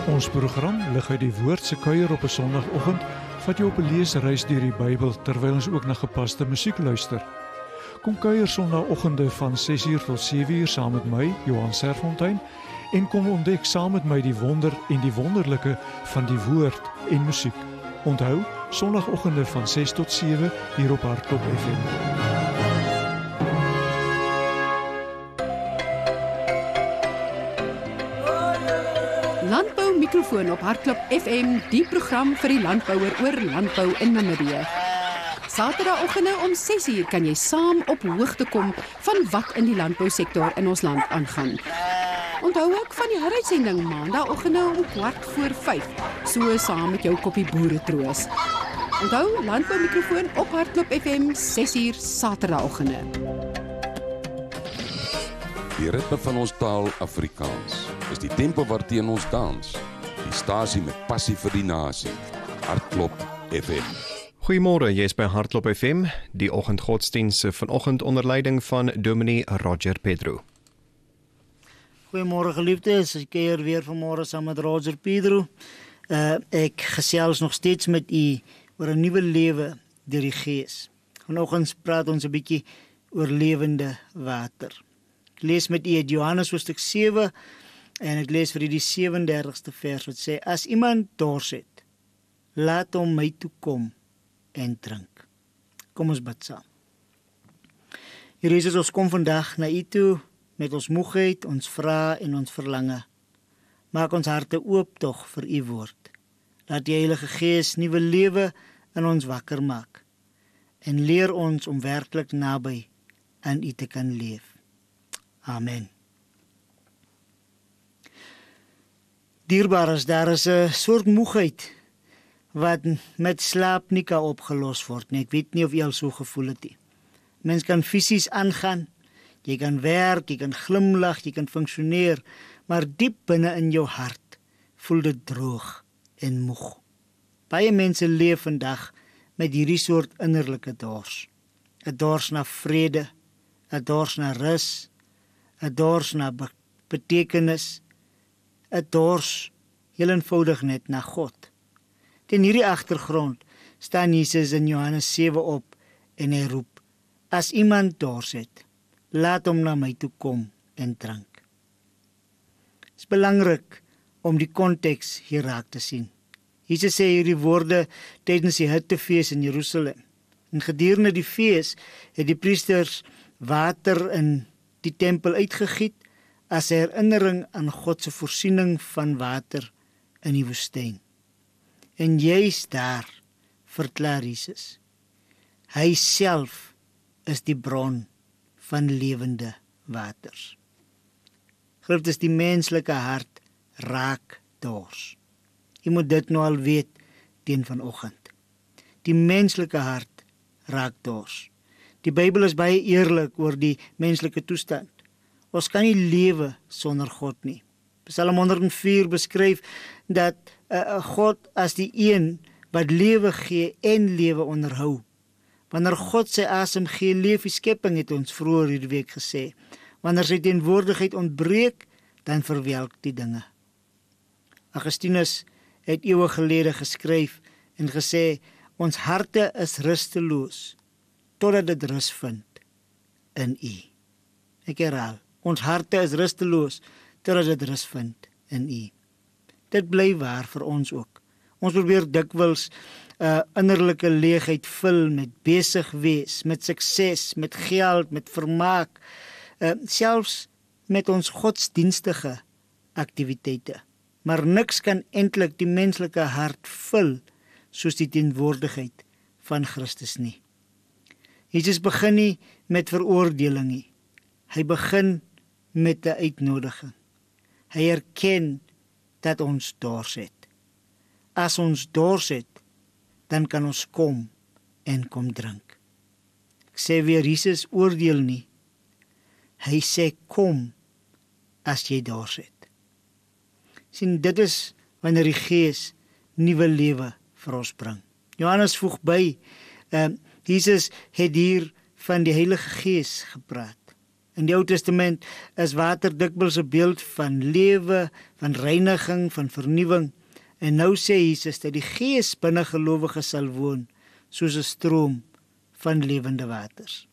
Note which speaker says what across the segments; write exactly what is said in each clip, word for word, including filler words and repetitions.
Speaker 1: Ons program lig uit die Woord se kuier op 'n Sondagoggend, vat jou op 'n leesreis deur die Bybel terwyl ons ook na gepaste musiek luister. Kom kuier Sondagoggende van ses uur tot sewe uur saam met my, Johan Serfontein, en kom ontdek saam met my die wonder en die wonderlike van die Woord en musiek. Onthou, Sondagoggende van ses tot sewe hier op Hartklop F M.
Speaker 2: Landboumikrofoon op Hartklop F M, die program vir die landbouer oor landbou in Namibië. Saterdagoggende om ses uur kan jy saam op hoogte kom van wat in die landbousektor in ons land aangaan. Onthou ook van die heruitsending maandagooggende om kwart voor vyf, so saam met jou koppie boeretroos. Onthou, Landboumikrofoon op Hartklop F M, ses uur Saterdagoggende.
Speaker 3: Die ritme van ons taal Afrikaans is die tempo waarteen ons dans. Die stasie met passie vir die nasie. Hartklop F M.
Speaker 4: Goeiemôre, jy is by Hartklop F M, die oggendgodsdienste vanoggend onder leiding van Dominee Roger Pedro.
Speaker 5: Goeiemôre geliefdes, ek keer weer vanmôre saam met Roger Pedro. Uh, ek gesels nog steeds met u oor 'n nuwe lewe deur die Gees. Vanoggend praat ons 'n bietjie oor lewende water. Ek lees met u uit Johannes hoofstuk sewe en ek lees vir u die sewe en dertigste vers wat sê: As iemand dors het, laat hom my toe kom en drink. Kom ons bid saam. Here Jesus, ons kom vandag na u toe met ons moegheid, ons vrae en ons verlange. Maak ons harte oop tog vir u woord. Laat die Heilige Gees nuwe lewe in ons wakker maak en leer ons om werklik naby aan u te kan leef. Amen. Dierbares, daar is 'n soort moegheid wat met slaap nie kan opgelos word nie. Ek weet nie of jy al so gevoel het nie. Mens kan fisies aangaan, jy kan werk, jy kan glimlag, jy kan funksioneer, maar diep binne in jou hart voel dit droog en moeg. Baie mense leef vandag met hierdie soort innerlike dors. 'n Dors na vrede, 'n dors na rus, 'n dors na be- betekenis, 'n dors heel eenvoudig net na God. Teen hierdie agtergrond staan Jesus in Johannes sewe op en hy roep: As iemand dors het, laat hom na my toe kom en drink. Het is belangrik om die konteks hier raak te sien. Jesus sê hierdie woorde tydens die hittefees in Jerusalem. En gedurende die fees het die priesters water in die tempel uitgegiet as 'n herinnering aan God se voorsiening van water in die woestyn. En juis daar verklaar Jesus: Hy self is die bron van lewende waters. Geliefdes, die menslike hart raak dors. Jy moet dit nou al weet teen vanoggend. Die menslike hart raak dors. Die Bybel is baie eerlik oor die menslike toestand. Ons kan nie lewe sonder God nie. Psalm honderd en vier beskryf dat uh, God as die een wat lewe gee en lewe onderhou. Wanneer God sy asem gee, leef die skepping, het ons vroeër hierdie week gesê. Wanneer sy teenwoordigheid ontbreek, dan verwelk die dinge. Augustinus het eeue gelede geskryf en gesê: Ons harte is rusteloos totdat dit rus vind in U. Ek herhaal, ons harte is rusteloos totdat dit rus vind in U. Dit bly waar vir ons ook. Ons probeer dikwels 'n uh, innerlike leegheid vul met besig wees, met sukses, met geld, met vermaak, uh, selfs met ons godsdienstige aktiwiteite. Maar niks kan eintlik die menslike hart vul soos die teenwoordigheid van Christus nie. Jesus begin nie met veroordeling nie. Hy begin met 'n uitnodiging. Hy erken dat ons dors het. As ons dors het, dan kan ons kom en kom drink. Ek sê weer, Jesus oordeel nie. Hy sê kom as jy dors het. Sien, dit is wanneer die Gees nuwe lewe vir ons bring. Johannes voeg by, uh, Jesus het hier van die Heilige Gees gepraat. In die Ou Testament is water dikwels 'n beeld van lewe, van reiniging, van vernuwing. En nou sê Jesus dat die Gees binne gelowiges sal woon, soos 'n stroom van lewende waters.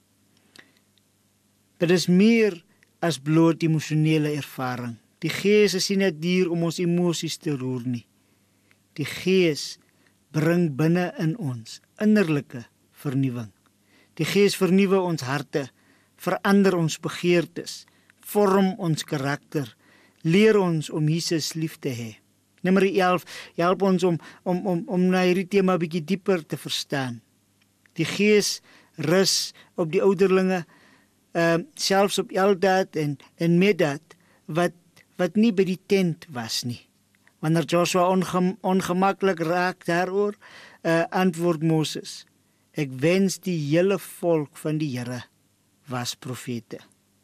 Speaker 5: Dit is meer as bloot emosionele ervaring. Die Gees is nie net hier om ons emosies te roer nie. Die Gees bring binne in ons innerlike vernuwing. Die Gees vernuwe ons harte, verander ons begeertes, vorm ons karakter, leer ons om Jesus lief te hê. Nommer elf help ons om om om om na hierdie tema 'n bietjie dieper te verstaan. Die Gees rus op die ouderlinge, uh, selfs op Eldad en en Medad wat wat nie by die tent was nie. Wanneer Joshua onge, ongemaklik raak daaroor, uh, antwoord Moses: "Ek wens die hele volk van die Here was profete."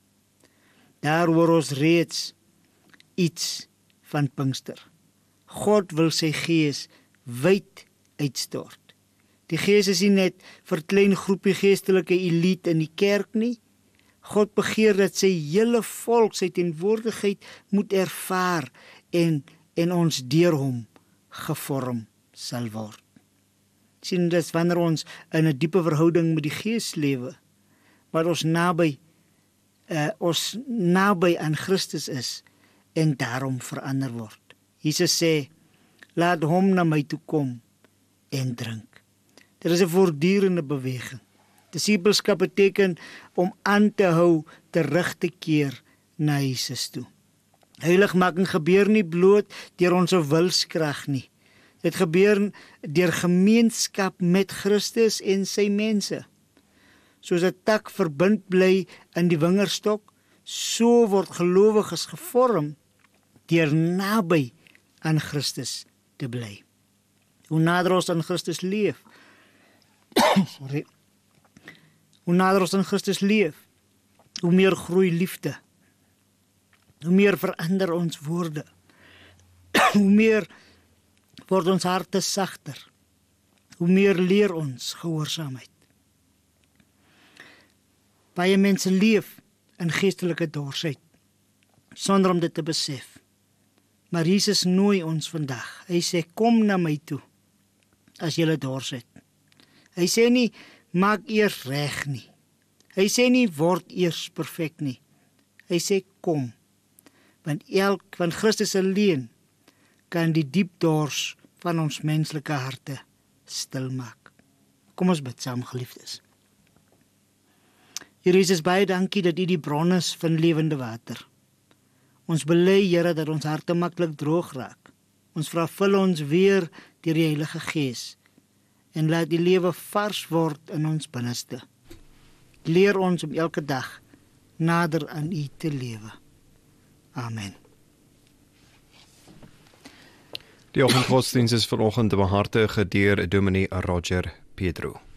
Speaker 5: Daar hoor ons reeds iets van Pinkster. God wil sy Gees wyd uitstort. Die Gees is nie net vir klein groepie geestelike elite in die kerk nie. God begeer dat sy hele volk sy teenwoordigheid moet ervaar en en ons deur hom gevorm sal word. Sien, dis wanneer ons in 'n diepe verhouding met die Gees lewe, waar ons naby uh, ons naby aan Christus is en daarom verander word. Jesus sê: "Laat hom na my toe kom en drink." Dit is 'n voortdurende beweging. Disippelskap beteken om aan te hou, terug te keer na Jesus toe. Heiligmaking gebeur nie bloot deur ons wilskrag nie. Dit gebeur deur gemeenskap met Christus en sy mense. Soos 'n tak verbind bly in die wingerdstok, so word gelowiges gevorm deur naby aan Christus te bly. Hoe nader ons aan Christus leef, sorry, hoe nader ons aan Christus leef, hoe meer groei liefde, hoe meer verander ons woorde, hoe meer word ons harte sagter, hoe meer leer ons gehoorsaamheid. Baie mense leef in geestelike dorsheid, sonder om dit te besef. Maar Jesus nooi ons vandag. Hy sê: "Kom na my toe, as jy dors het." Hy sê nie: "Maak eers reg nie." Hy sê nie: "Word eers perfek nie." Hy sê: "Kom." Want elk van Christus alleen kan die diep dors van ons menslike harte stil maak. Kom ons bid saam, geliefdes. Here Jesus, baie dankie dat U die bron is van lewende water. Ons bely, Here, dat ons harte maklik droog raak. Ons vra, vul ons weer deur die Heilige Gees en laat die lewe vars word in ons binneste. Leer ons om elke dag nader aan U te lewe. Amen.
Speaker 4: Die oggendgodsdienst is vanoggend behartig deur Dominee Roger Pedro.